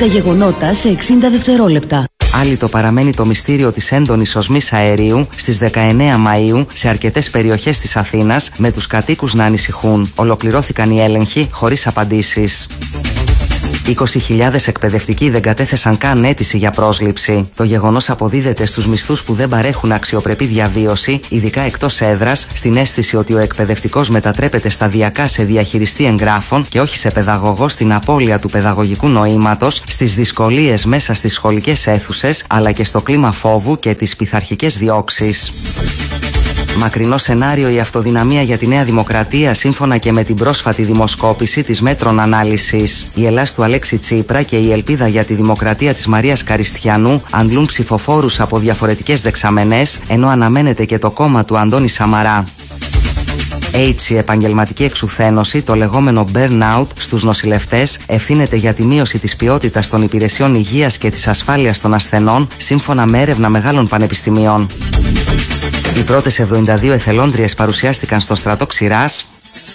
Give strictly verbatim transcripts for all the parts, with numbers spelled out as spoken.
Τα γεγονότα σε εξήντα δευτερόλεπτα. Άλυτο παραμένει το μυστήριο της έντονης οσμής αερίου στις δεκαεννέα Μαΐου σε αρκετές περιοχές της Αθήνας, με τους κατοίκους να ανησυχούν. Ολοκληρώθηκαν οι έλεγχοι χωρίς απαντήσεις. είκοσι χιλιάδες εκπαιδευτικοί δεν κατέθεσαν καν αίτηση για πρόσληψη. Το γεγονός αποδίδεται στους μισθούς που δεν παρέχουν αξιοπρεπή διαβίωση, ειδικά εκτός έδρας, στην αίσθηση ότι ο εκπαιδευτικός μετατρέπεται σταδιακά σε διαχειριστή εγγράφων και όχι σε παιδαγωγό, στην απώλεια του παιδαγωγικού νοήματος, στις δυσκολίες μέσα στις σχολικές αίθουσες, αλλά και στο κλίμα φόβου και τις πειθαρχικές διώξεις. Μακρινό σενάριο η αυτοδυναμία για τη Νέα Δημοκρατία, σύμφωνα και με την πρόσφατη δημοσκόπηση της Μέτρων Ανάλυσης. Η Ελλάς του Αλέξη Τσίπρα και η ελπίδα για τη δημοκρατία της Μαρίας Καριστιανού αντλούν ψηφοφόρους από διαφορετικές δεξαμενές, ενώ αναμένεται και το κόμμα του Αντώνη Σαμαρά. Έτσι, η επαγγελματική εξουθένωση, το λεγόμενο burnout στους νοσηλευτές, ευθύνεται για τη μείωση της ποιότητας των υπηρεσιών υγείας και της ασφάλειας των ασθενών, σύμφωνα με έρευνα μεγάλων πανεπιστημίων. Οι πρώτες εβδομήντα δύο εθελόντριες παρουσιάστηκαν στο στρατό Ξηράς.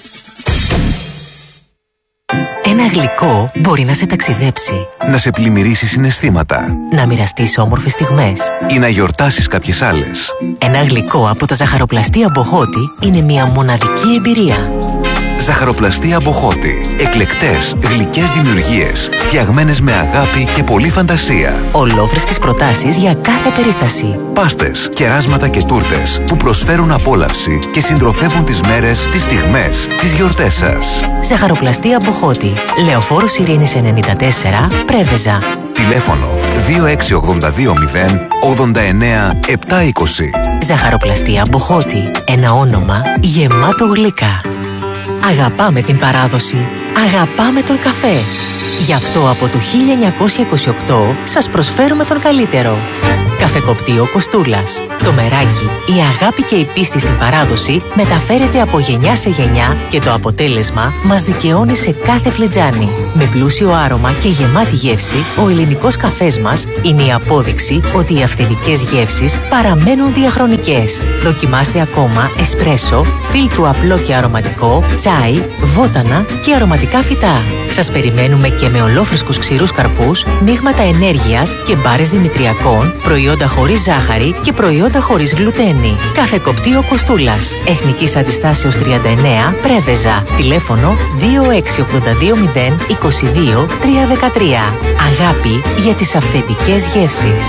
Ένα γλυκό μπορεί να σε ταξιδέψει, να σε πλημμυρίσει συναισθήματα, να μοιραστείς όμορφες στιγμές ή να γιορτάσεις κάποιες άλλες. Ένα γλυκό από τα ζαχαροπλαστεία Μποχώτη είναι μια μοναδική εμπειρία. Ζαχαροπλαστεία Μποχώτη. Εκλεκτές, γλυκές δημιουργίες, φτιαγμένες με αγάπη και πολλή φαντασία. Ολόφρεσκες προτάσεις για κάθε περίσταση. Πάστες, κεράσματα και τούρτες που προσφέρουν απόλαυση και συντροφεύουν τις μέρες, τις στιγμές, τις γιορτές σας. Ζαχαροπλαστεία Μποχώτη. Λεωφόρος Ειρήνης ενενήντα τέσσερα, Πρέβεζα. Τηλέφωνο δύο έξι ογδόντα δύο μηδέν ογδόντα εννέα επτακόσια είκοσι. Ζαχαροπλαστεία Μποχώτη. Ένα όνομα γεμάτο γλυκά. Αγαπάμε την παράδοση. Αγαπάμε τον καφέ. Γι' αυτό από το χίλια εννιακόσια είκοσι οκτώ σας προσφέρουμε τον καλύτερο. Καφεκοπτείο Κοστούλας. Το μεράκι, η αγάπη και η πίστη στην παράδοση μεταφέρεται από γενιά σε γενιά και το αποτέλεσμα μας δικαιώνει σε κάθε φλετζάνι. Με πλούσιο άρωμα και γεμάτη γεύση, ο ελληνικός καφές μας είναι η απόδειξη ότι οι αυθεντικές γεύσεις παραμένουν διαχρονικές. Δοκιμάστε ακόμα εσπρέσο, φίλτρου απλό και αρωματικό, τσάι, βότανα και αρωματικά φυτά. Σας περιμένουμε και με ολόφρεσκους ξηρούς καρπούς, μείγματα ενέργειας και μπάρες δημητριακών, προϊόντα χωρίς ζάχαρη και προϊόντα χωρίς γλουτένη. Καφεκοπτείο Κοστούλας. Εθνικής Αντιστάσεως τριάντα εννέα, Πρέβεζα. Τηλέφωνο δύο έξι ογδόντα δύο μηδέν είκοσι δύο τριακόσια δεκατρία. Αγάπη για τις αυθεντικές γεύσεις.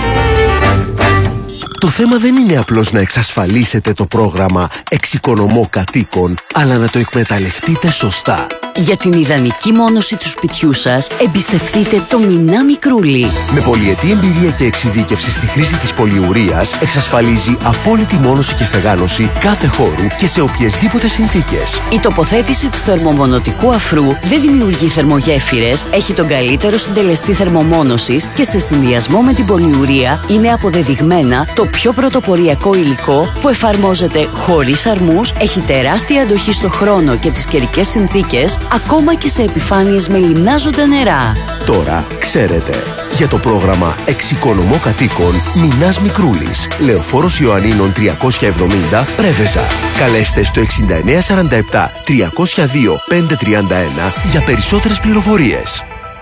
Το θέμα δεν είναι απλώς να εξασφαλίσετε το πρόγραμμα Εξοικονομώ Κατοίκων, αλλά να το εκμεταλλευτείτε σωστά. Για την ιδανική μόνωση του σπιτιού σας, εμπιστευτείτε το Μινά Μικρούλι. Με πολυετή εμπειρία και εξειδίκευση στη χρήση της πολυουρίας, εξασφαλίζει απόλυτη μόνωση και στεγάνωση κάθε χώρου και σε οποιασδήποτε συνθήκες. Η τοποθέτηση του θερμομονωτικού αφρού δεν δημιουργεί θερμογέφυρες, έχει τον καλύτερο συντελεστή θερμομόνωσης και σε συνδυασμό με την πολυουρία είναι αποδεδειγμένα το πιο πρωτοποριακό υλικό που εφαρμόζεται χωρίς αρμούς, έχει τεράστια αντοχή στο χρόνο και τις καιρικές συνθήκες, ακόμα και σε επιφάνειες με λιμνάζοντα νερά. Τώρα ξέρετε. Για το πρόγραμμα Εξοικονομώ Κατοίκων, Μινάς Μικρούλης, Λεωφόρος Ιωαννίνων τριακόσια εβδομήντα, Πρέβεζα. Καλέστε στο εξήντα εννέα σαράντα επτά τριακόσια δύο πεντακόσια τριάντα ένα για περισσότερες πληροφορίες.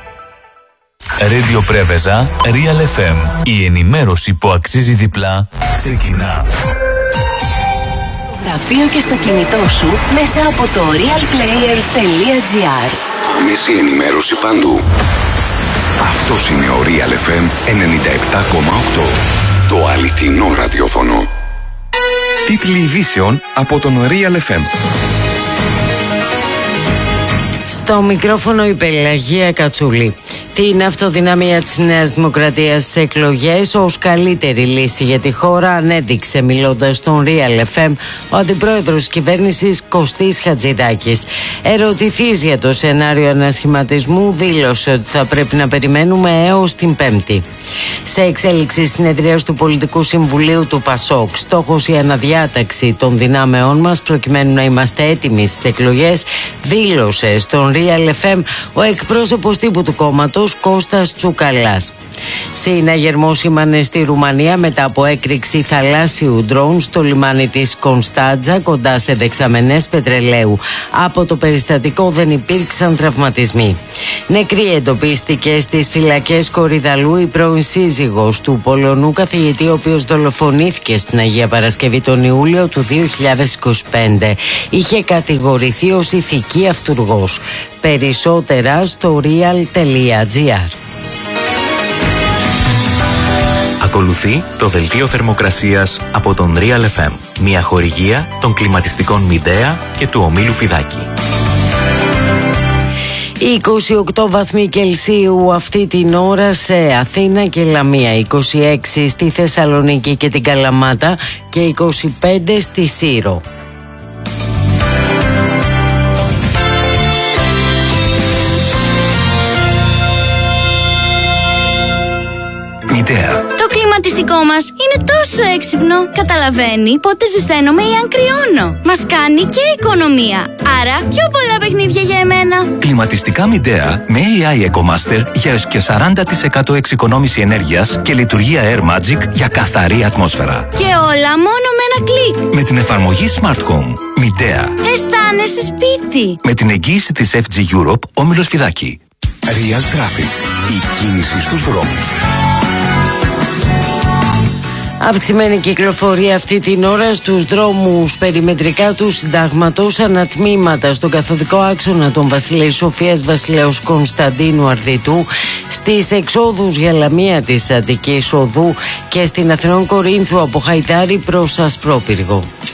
Radio Πρέβεζα, Real εφ εμ. Η ενημέρωση που αξίζει διπλά ξεκινά. Γραφείο και στο κινητό σου μέσα από το realplayer.gr. Άμεση ενημέρωση παντού. Αυτός είναι ο Real εφ εμ ενενήντα επτά κόμμα οκτώ. Το αληθινό ραδιόφωνο. Τίτλοι ειδήσεων από τον Real εφ εμ. Στο μικρόφωνο η Πελαγία Κατσούλη. Την αυτοδυναμία της Νέας Δημοκρατίας στις εκλογές ως καλύτερη λύση για τη χώρα ανέδειξε, μιλώντας στον Real εφ εμ, ο αντιπρόεδρος της κυβέρνησης Κωστής Χατζηδάκης. Ερωτηθείς για το σενάριο ανασχηματισμού, δήλωσε ότι θα πρέπει να περιμένουμε έως την Πέμπτη. Σε εξέλιξη συνεδρίας του Πολιτικού Συμβουλίου του ΠΑΣΟΚ, στόχος η αναδιάταξη των δυνάμεών μας προκειμένου να είμαστε έτοιμοι στις εκλογές, δήλωσε στον Real εφ εμ ο εκπρόσωπος τύπου του κόμματος Υπουργός Κώστας Τσουκαλάς. Συναγερμό σήμανε στη Ρουμανία μετά από έκρηξη θαλάσσιου ντρόουν στο λιμάνι της Κωνσταντζα κοντά σε δεξαμενές πετρελαίου. Από το περιστατικό δεν υπήρξαν τραυματισμοί. Νεκρή εντοπίστηκε στις φυλακές Κορυδαλού η πρώην σύζυγος του Πολωνού καθηγητή, ο οποίος δολοφονήθηκε στην Αγία Παρασκευή τον Ιούλιο του δύο χιλιάδες είκοσι πέντε. Είχε κατηγορηθεί ως ηθική αυτουργός. Περισσότερα στο real.gr. Ακολουθεί το δελτίο θερμοκρασίας από τον Real εφ εμ, μια χορηγία των κλιματιστικών Μιντέα και του ομίλου Φιδάκη. είκοσι οκτώ βαθμοί Κελσίου αυτή την ώρα σε Αθήνα και Λαμία, είκοσι έξι στη Θεσσαλονίκη και την Καλαμάτα και είκοσι πέντε στη Σύρο. Μιντέα. Το κλιματιστικό μας είναι τόσο έξυπνο. Καταλαβαίνει πότε ζεσταίνομαι ή αν κρυώνω. Μας κάνει και οικονομία. Άρα πιο πολλά παιχνίδια για εμένα. Κλιματιστικά Μιντέα με έι άι EcoMaster για έως και σαράντα τοις εκατό εξοικονόμηση ενέργειας και λειτουργία Air Magic για καθαρή ατμόσφαιρα. Και όλα μόνο με ένα κλικ. Με την εφαρμογή Smart Home. Μιντέα. Αισθάνεσαι σπίτι. Με την εγγύηση της εφ τζι Europe, όμιλος Φιδάκη. Real Traffic. Η κίνηση στους δρόμους. Αυξημένη κυκλοφορία αυτή την ώρα στους δρόμους περιμετρικά του Συντάγματος, ανατμήματα στον καθοδικό άξονα των Βασιλέης Σοφίας Βασιλέως Κωνσταντίνου Αρδιτού, στις εξόδους για Λαμία της Αττικής Οδού και στην Αθηνών Κορίνθου από Χαϊδάρη προς Ασπρόπυργο.